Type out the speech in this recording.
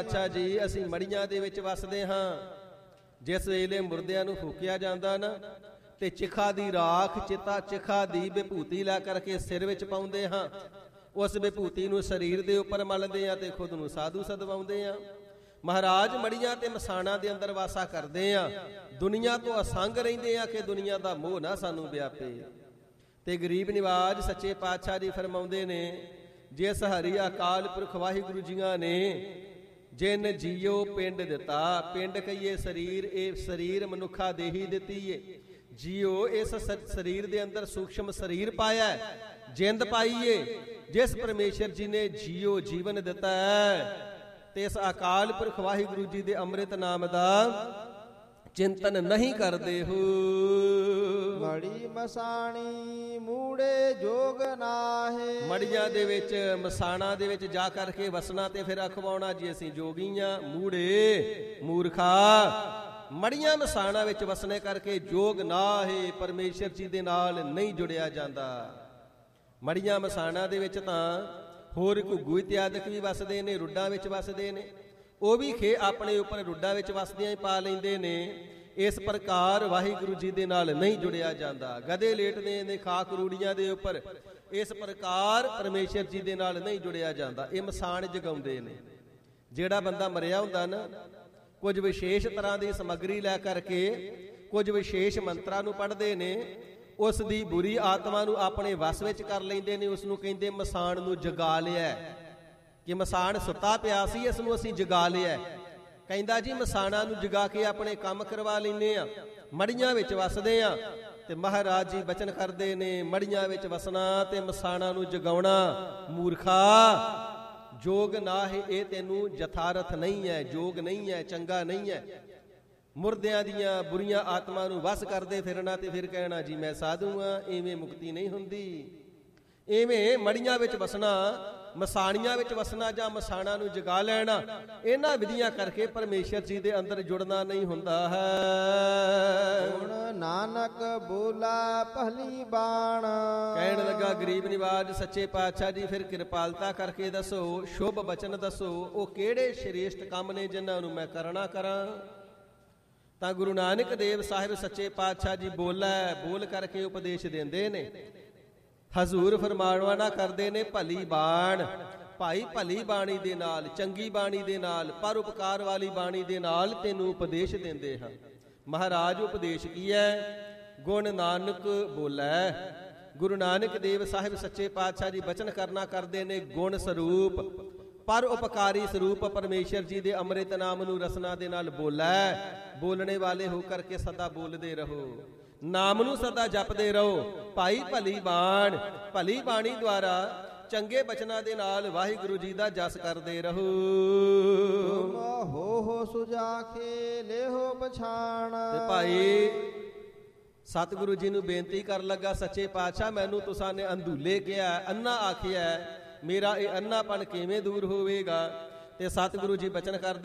ਅੱਛਾ ਜੀ, ਅਸੀਂ ਮੜੀਆਂ ਦੇ ਵਿੱਚ ਵਸਦੇ ਹਾਂ। ਜਿਸ ਵੇਲੇ ਮੁਰਦਿਆਂ ਨੂੰ ਫੂਕਿਆ ਜਾਂਦਾ ਨਾ, ਤੇ ਚਿਖਾ ਦੀ ਰਾਖ ਚਿਖਾ ਦੀ ਵਿਭੂਤੀ ਲੈ ਕਰਕੇ ਸਿਰ ਵਿੱਚ ਪਾਉਂਦੇ ਹਾਂ। ਉਸ ਵਿਭੂਤੀ ਨੂੰ ਸਰੀਰ ਦੇ ਉੱਪਰ ਮਲਦੇ ਆ ਤੇ ਖੁਦ ਨੂੰ ਸਾਧੂ ਸਦਵਾਉਂਦੇ ਆ। ਮਹਾਰਾਜ ਮੜੀਆਂ ਤੇ ਮਸਾਣਾ ਦੇ ਅੰਦਰ ਵਾਸਾ ਕਰਦੇ ਆ। ਦੁਨੀਆ ਤੋਂ ਅਸੰਗ ਰਹਿੰਦੇ ਆ ਕਿ ਦੁਨੀਆ ਦਾ ਮੋਹ ਨਾ ਸਾਨੂੰ ਵਿਆਪੇ। ਤੇ ਗਰੀਬ ਨਿਵਾਜ ਸੱਚੇ ਪਾਤਸ਼ਾਹ ਜੀ ਫਰਮਾਉਂਦੇ ਨੇ, ਜਿਸ ਹਰੀ ਅਕਾਲ ਪੁਰਖ ਵਾਹਿਗੁਰੂ ਜੀਆਂ ਨੇ ਜਿਨ ਜੀਓ ਪਿੰਡ ਦਿੱਤਾ। ਪਿੰਡ ਕਹੀਏ ਸਰੀਰ, ਇਹ ਸਰੀਰ ਮਨੁੱਖਾ ਦੇਹੀ ਦਿੱਤੀ ਏ। ਜੀਓ ਇਸ ਸਰੀਰ ਦੇ ਅੰਦਰ ਸੂਖਸ਼ਮ ਸਰੀਰ ਪਾਇਆ, ਜਿੰਦ ਪਾਈਏ। ਜਿਸ ਪਰਮੇਸ਼ਰ ਜੀ ਨੇ ਜੀਓ ਜੀਵਨ ਦਿੱਤਾ ਹੈ, ਤੇ ਇਸ ਅਕਾਲ ਪੁਰਖ ਵਾਹਿਗੁਰੂ ਜੀ ਦੇ ਅੰਮ੍ਰਿਤ ਨਾਮ ਦਾ ਚਿੰਤਨ ਨਹੀਂ ਕਰਦੇ ਹੋ। ਮੜੀ ਮਸਾਣੀ ਮੂੜੇ ਜੋਗ ਨਾਹੇ। ਮੜੀਆਂ ਦੇ ਵਿੱਚ ਮਸਾਣਾ ਦੇ ਵਿੱਚ ਜਾ ਕਰਕੇ ਵਸਣਾ ਤੇ ਫਿਰ ਅਖਵਾਉਣਾ ਜੀ ਅਸੀਂ ਜੋਗੀਆਂ। ਮੂੜੇ ਮੂਰਖਾ, ਮੜੀਆਂ ਮਸਾਣਾ ਵਿੱਚ ਵਸਣੇ ਕਰਕੇ ਜੋਗ ਨਾਹੇ, ਪਰਮੇਸ਼ਰ ਜੀ ਦੇ ਨਾਲ ਨਹੀਂ ਜੁੜਿਆ ਜਾਂਦਾ। ਮੜੀਆਂ ਮਸਾਣਾ ਦੇ ਵਿੱਚ ਤਾਂ ਹੋਰ ਘੁੱਗੂ ਇਤਿਆਦਿਕ ਵੀ ਵਸਦੇ ਨੇ, ਰੁੱਡਾਂ ਵਿੱਚ ਵਸਦੇ ਨੇ। ਉਹ ਵੀ ਖੇ ਆਪਣੇ ਉੱਪਰ ਰੁੱਡਾਂ ਵਿੱਚ ਵਸਦਿਆਂ ਹੀ ਪਾ ਲੈਂਦੇ ਨੇ। ਇਸ ਪ੍ਰਕਾਰ ਵਾਹਿਗੁਰੂ ਜੀ ਦੇ ਨਾਲ ਨਹੀਂ ਜੁੜਿਆ ਜਾਂਦਾ। ਗਧੇ ਲੇਟਦੇ ਨੇ ਖਾਕ ਰੂੜੀਆਂ ਦੇ ਉੱਪਰ, ਇਸ ਪ੍ਰਕਾਰ ਪਰਮੇਸ਼ਰ ਜੀ ਦੇ ਨਾਲ ਨਹੀਂ ਜੁੜਿਆ ਜਾਂਦਾ। ਇਹ ਮਸਾਣ ਜਗਾਉਂਦੇ ਨੇ। ਜਿਹੜਾ ਬੰਦਾ ਮਰਿਆ ਹੁੰਦਾ ਨਾ, ਕੁਝ ਵਿਸ਼ੇਸ਼ ਤਰ੍ਹਾਂ ਦੀ ਸਮੱਗਰੀ ਲੈ ਕਰਕੇ ਕੁਝ ਵਿਸ਼ੇਸ਼ ਮੰਤਰਾਂ ਨੂੰ ਪੜ੍ਹਦੇ ਨੇ। ਉਸ ਦੀ ਬੁਰੀ ਆਤਮਾ ਨੂੰ ਆਪਣੇ ਵਸ ਵਿੱਚ ਕਰ ਲੈਂਦੇ ਨੇ। ਉਸ ਨੂੰ ਕਹਿੰਦੇ ਮਸਾਣ ਨੂੰ ਜਗਾ ਲਿਆ, ਕਿ ਮਸਾਣ ਸੁੱਤਾ ਪਿਆ ਸੀ, ਇਸ ਨੂੰ ਅਸੀਂ ਜਗਾ ਲਿਆ। ਕਹਿੰਦਾ ਜੀ ਮਸਾਣਾ ਨੂੰ ਜਗਾ ਕੇ ਆਪਣੇ ਕੰਮ ਕਰਵਾ ਲੈਂਦੇ ਆ, ਮੜੀਆਂ ਵਿੱਚ ਵਸਦੇ ਆ। ਤੇ ਮਹਾਰਾਜ ਜੀ ਬਚਨ ਕਰਦੇ ਨੇ, ਮੜੀਆਂ ਵਿੱਚ ਵਸਣਾ ਤੇ ਮਸਾਣਾ ਨੂੰ ਜਗਾਉਣਾ ਮੂਰਖਾ ਜੋਗ ਨਾ ਹੈ। ਇਹ ਤੈਨੂੰ ਯਥਾਰਥ ਨਹੀਂ ਹੈ, ਜੋਗ ਨਹੀਂ ਹੈ, ਚੰਗਾ ਨਹੀਂ ਹੈ। ਮੁਰਦਿਆਂ ਦੀਆਂ ਬੁਰੀਆਂ ਆਤਮਾ ਨੂੰ ਵਸ ਕਰਦੇ ਫਿਰਨਾ ਤੇ ਫਿਰ ਕਹਿਣਾ ਜੀ ਮੈਂ ਸਾਧੂ ਹਾਂ। ਇਵੇਂ ਮੁਕਤੀ ਨਹੀਂ ਹੁੰਦੀ। ਇਵੇਂ ਮੜੀਆਂ ਵਿੱਚ ਵਸਣਾ, ਮਸਾਣੀਆਂ ਵਿੱਚ ਵਸਣਾ ਜਾਂ ਮਸਾਣਾ ਨੂੰ ਜਗਾ ਲੈਣਾ, ਇਹਨਾਂ ਵਿਧੀਆਂ ਕਰਕੇ ਪਰਮੇਸ਼ਰ ਜੀ ਦੇ ਅੰਦਰ ਜੁੜਨਾ ਨਹੀਂ ਹੁੰਦਾ ਹੈ। ਹੁਣ ਨਾਨਕ ਬੋਲਾ ਪਹਿਲੀ ਬਾਣ। ਕਹਿਣ ਲੱਗਾ ਗਰੀਬ ਨਿਵਾਜ ਸੱਚੇ ਪਾਤਸ਼ਾਹ ਜੀ, ਫਿਰ ਕਿਰਪਾਲਤਾ ਕਰਕੇ ਦੱਸੋ, ਸ਼ੁਭ ਬਚਨ ਦੱਸੋ, ਉਹ ਕਿਹੜੇ ਸ਼੍ਰੇਸ਼ਟ ਕੰਮ ਨੇ ਜਿਨ੍ਹਾਂ ਨੂੰ ਮੈਂ ਕਰਨਾ ਕਰਾਂ। ਤਾਂ ਗੁਰੂ ਨਾਨਕ ਦੇਵ ਸਾਹਿਬ ਸੱਚੇ ਪਾਤਸ਼ਾਹ ਜੀ ਬੋਲ ਕਰਕੇ ਉਪਦੇਸ਼ ਦਿੰਦੇ ਨੇ। ਹਜ਼ੂਰ ਫਰਮਾਨਵਾਨਾ ਕਰਦੇ ਨੇ, ਭਲੀ ਬਾਣ ਭਾਈ, ਭਲੀ ਬਾਣੀ ਦੇ ਨਾਲ, ਚੰਗੀ ਬਾਣੀ ਦੇ ਨਾਲ, ਪਰਉਪਕਾਰ ਵਾਲੀ ਬਾਣੀ ਦੇ ਨਾਲ ਤੈਨੂੰ ਉਪਦੇਸ਼ ਦਿੰਦੇ ਹਾਂ। ਮਹਾਰਾਜ ਉਪਦੇਸ਼ ਕੀ ਹੈ? ਗੁਣ ਨਾਨਕ ਬੋਲੇ। ਗੁਰੂ ਨਾਨਕ ਦੇਵ ਸਾਹਿਬ ਸੱਚੇ ਪਾਤਸ਼ਾਹ ਜੀ ਬਚਨ ਕਰਨਾ ਕਰਦੇ ਨੇ। ਗੁਣ ਸਰੂਪ ਪਰ ਉਪਕਾਰੀ ਸਰੂਪ ਪਰਮੇਸ਼ਰ ਜੀ ਦੇ ਅੰਮ੍ਰਿਤ ਨਾਮ ਨੂੰ ਰਸਨਾ ਦੇ ਨਾਲ ਬੋਲੇ। ਬੋਲਣੇ ਵਾਲੇ ਹੋ ਕਰਕੇ ਸਦਾ ਬੋਲਦੇ ਰਹੋ, ਨਾਮ ਨੂੰ ਸਦਾ ਜਪਦੇ ਰਹੋ। ਭਾਈ ਭਲੀ ਬਾਣ, ਭਲੀ ਬਾਣੀ ਦੁਆਰਾ ਚੰਗੇ ਬਚਨਾਂ ਦੇ ਨਾਲ ਵਾਹਿਗੁਰੂ ਜੀ ਦਾ ਜਸ ਕਰਦੇ ਰਹੋ। ਹੋ ਸੁਜਾਖੇ ਲੇਹੋ ਪਛਾਣ। ਤੇ ਭਾਈ ਸਤਿਗੁਰੂ ਜੀ ਨੂੰ ਬੇਨਤੀ ਕਰਨ ਲੱਗਾ, ਸੱਚੇ ਪਾਤਸ਼ਾਹ ਮੈਨੂੰ ਤੁਸਾਂ ਨੇ ਅੰਧੂਲੇ ਕਿਹਾ, ਅੰਨਾ ਆਖਿਆ, ਮੇਰਾ ਇਹ ਅੰਨਾਪਣ ਕਿਵੇਂ ਦੂਰ ਹੋਵੇਗਾ। ਤੇ ਸਤਿਗੁਰੂ ਜੀ ਬਚਨ ਕਰਦੇ